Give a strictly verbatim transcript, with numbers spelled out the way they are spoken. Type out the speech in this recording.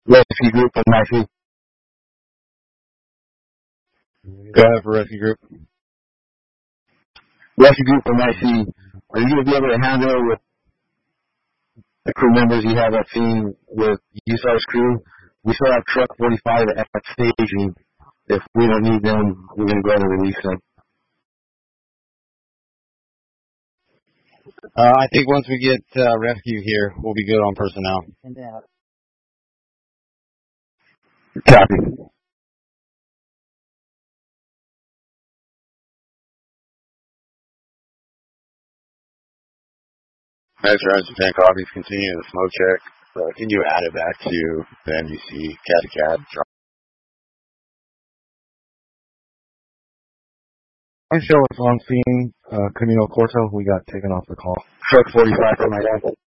Rescue group from I C. Go ahead for rescue group. Rescue group from I C. Are you going to be able to handle it with the crew members you have at scene with U S A R's crew? We still have truck forty-five at staging. If we don't need them, we're going to go ahead and release them. Uh, I think once we get uh, rescue here, we'll be good on personnel. Copy. Nice rounds of ten copies. Continue the smoke check. Uh, can you add it back to the N B C cat to cat? I show us on scene, uh, Camino Corso, we got taken off the call. Truck forty-five for my dad.